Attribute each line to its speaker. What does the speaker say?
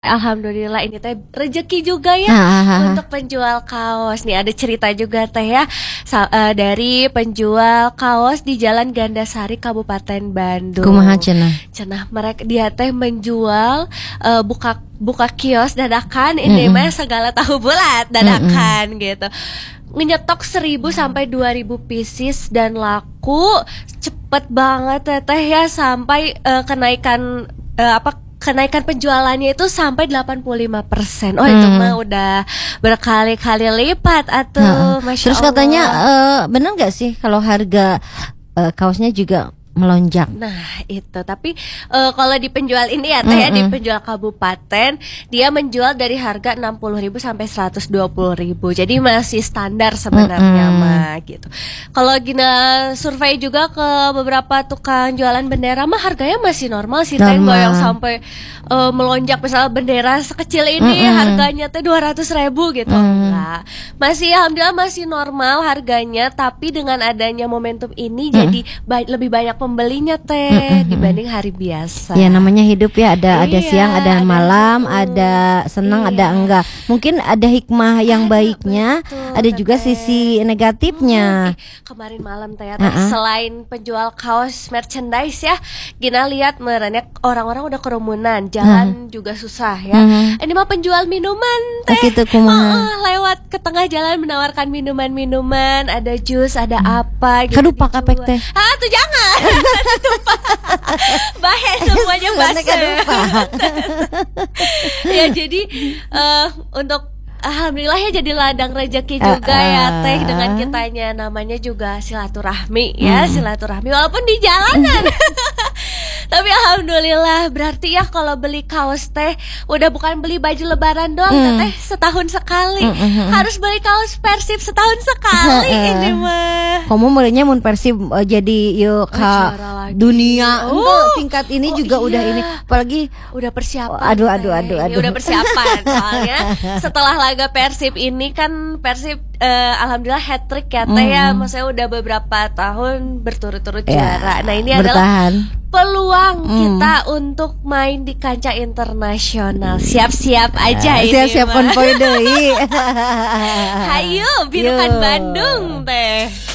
Speaker 1: Alhamdulillah ini teh rezeki juga ya untuk penjual kaos. Nih ada cerita juga teh ya dari penjual kaos di Jalan Gandasari Kabupaten Bandung.
Speaker 2: Kumaha cenah?
Speaker 1: Cenah mereka dia teh menjual buka kios dadakan ini mah segala tahu bulat dadakan gitu. Nyetok 1.000 sampai 2.000 pieces dan laku cepet banget teh ya sampai kenaikan penjualannya itu sampai 85%. Oh itu mah udah berkali-kali lipat atuh. Masya
Speaker 2: Terus
Speaker 1: Allah.
Speaker 2: katanya benar nggak sih kalau harga kaosnya juga melonjak?
Speaker 1: Nah itu tapi kalau di penjual ini ya teh ya, di penjual kabupaten dia menjual dari harga 60.000 sampai 120.000. Jadi masih standar sebenarnya mah gitu. Kalau gina survei juga ke beberapa tukang jualan bendera mah harganya masih normal sih teh, nggak yang sampai melonjak. Misalnya bendera sekecil ini harganya teh 200.000 gitu. Enggak. Masih alhamdulillah masih normal harganya, tapi dengan adanya momentum ini jadi lebih banyak pembelinya teh dibanding hari biasa.
Speaker 2: Ya namanya hidup ya, ada siang, ada malam, ada senang, ada enggak. Mungkin ada hikmah yang baiknya, betul, ada juga sisi negatifnya.
Speaker 1: Kemarin malam teh selain penjual kaos merchandise ya, Gina lihat merenya orang-orang udah kerumunan, jalan juga susah ya. Ini mah penjual minuman teh.
Speaker 2: Gitu,
Speaker 1: lewat ke tengah jalan menawarkan minuman-minuman, ada jus, ada apa gitu.
Speaker 2: Kadupak apek teh.
Speaker 1: Tuh jangan. Bahaya semuanya basah. Ya jadi untuk alhamdulillah ya jadi ladang rezeki juga ya teh, dengan kitanya namanya juga silaturahmi ya, silaturahmi walaupun di jalanan. Tapi alhamdulillah berarti ya kalau beli kaos teh udah bukan beli baju lebaran doang teh, setahun sekali. Harus beli kaos Persib setahun sekali ini mah.
Speaker 2: Kamu mulainya mun Persib jadi yuk ke dunia. Tingkat ini juga udah ini, apalagi
Speaker 1: udah persiapan.
Speaker 2: Aduh.
Speaker 1: Udah persiapan soalnya setelah laga Persib ini kan Persib alhamdulillah hat trick ya teh ya, maksudnya udah beberapa tahun berturut-turut juara. Nah ini adalah peluang kita untuk main di kancah internasional. Siap-siap aja ini.
Speaker 2: Siap-siap konvoy deui.
Speaker 1: Hayu birukan Bandung teh.